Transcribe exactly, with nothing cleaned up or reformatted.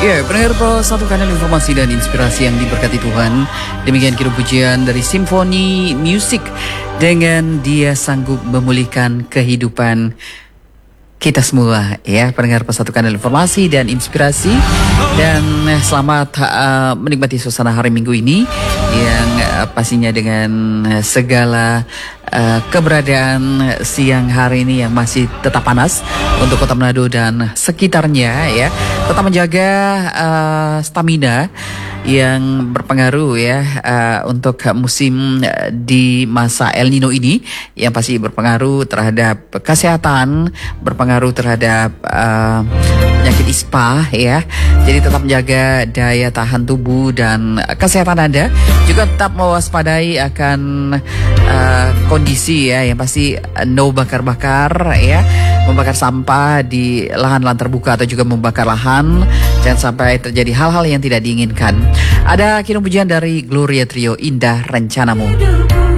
Ya, pendengar Pro, satu kanal informasi dan inspirasi yang diberkati Tuhan. Demikian kira pujian dari Simfoni Music dengan Dia Sanggup Memulihkan Kehidupan kita semua, ya, pendengar Pro, satu kanal informasi dan inspirasi. Dan eh, selamat uh, menikmati suasana hari Minggu ini yang uh, pastinya dengan uh, segala uh, keberadaan siang hari ini yang masih tetap panas untuk Kota Manado dan sekitarnya, ya. Tetap menjaga uh, stamina yang berpengaruh, ya, uh, untuk musim uh, di masa El Nino ini, yang pasti berpengaruh terhadap kesehatan, berpengaruh terhadap uh, penyakit ispa, ya. Jadi tetap menjaga daya tahan tubuh dan kesehatan Anda. Juga tetap mewaspadai akan uh, kondisi, ya, yang pasti uh, no bakar-bakar, ya, membakar sampah di lahan-lahan terbuka atau juga membakar lahan. Jangan sampai terjadi hal-hal yang tidak diinginkan. Ada kirim pujian dari Gloria Trio, Indah Rencanamu.